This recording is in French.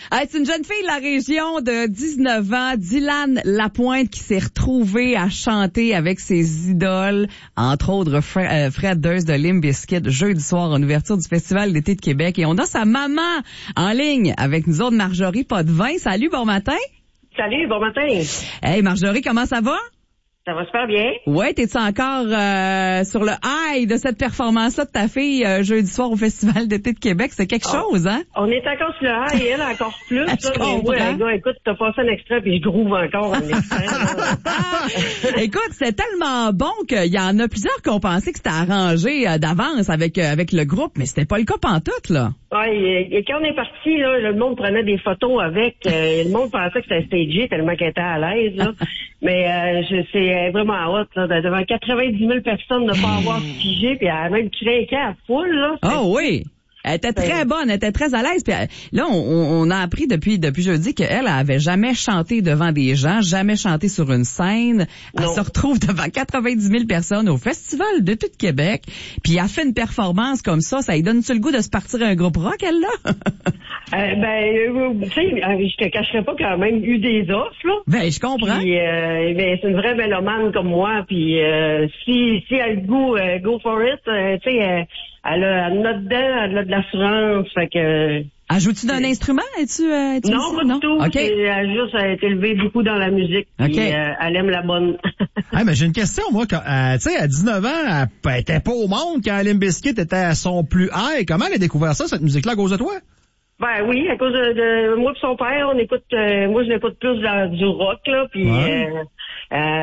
C'est une jeune fille de la région de 19 ans, Dylan Lapointe, qui s'est retrouvée à chanter avec ses idoles, entre autres Fred Durst de Limp Bizkit, jeudi soir en ouverture du Festival d'été de Québec. Et on a sa maman en ligne avec nous autres, Marjorie Potvin. Salut, bon matin. Salut, bon matin. Hey Marjorie, comment ça va? Ça va super bien. Ouais, t'es-tu encore sur le high de cette performance-là de ta fille jeudi soir au Festival d'été de Québec? C'est quelque chose, hein? On est encore sur le high et elle encore plus. Gars, écoute, t'as passé un extrait puis je groove encore un extrait. Écoute, c'est tellement bon qu'il y en a plusieurs qui ont pensé que c'était arrangé d'avance avec le groupe, mais c'était pas le cas pantoute, là. Ouais, et quand on est parti, là, le monde prenait des photos avec. Le monde pensait que c'était stagé tellement qu'elle était à l'aise, là. Mais c'est vraiment hot, là, devant 90 000 personnes de pas avoir figé, puis elle a même craqué à foule, là. Oh oui! Elle était très bonne, elle était très à l'aise. Puis là, on a appris depuis jeudi qu'elle avait jamais chanté devant des gens, jamais chanté sur une scène. Elle se retrouve devant 90 000 personnes au Festival d'été de Québec. Puis elle fait une performance comme ça lui donne-tu le goût de se partir un groupe rock, elle, là? Tu sais, je te cacherai pas qu'elle a même eu des offres, là. Ben, je comprends. Puis, c'est une vraie mélomane comme moi. Puis, si elle a le goût, go for it, tu sais, elle a dedans, elle a de l'assurance, fait que... Ajoutes-tu d'un instrument? Non, pas du tout. Okay. Elle a juste été élevée beaucoup dans la musique. Okay. Puis, elle aime la bonne. Mais j'ai une question, moi. Tu sais, à 19 ans, elle était pas au monde quand Limp Bizkit était à son plus high. Comment elle a découvert ça, cette musique-là, à cause de toi? Ben oui, à cause de moi et son père, on écoute... moi, je l'écoute plus du rock, là, puis...